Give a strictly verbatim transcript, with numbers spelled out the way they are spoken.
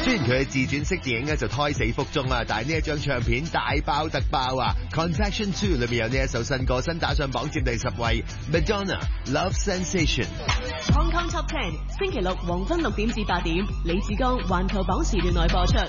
雖然佢嘅自傳式電影咧就胎死腹中啊，但係呢一張唱片大爆特爆啊 ！Confession Two 裏面有呢一首新歌，新打上榜佔第十位 ，Madonna Love Sensation。Hong Kong Top Ten 星期六黃昏六點至八點，李志剛環球榜時段內播出。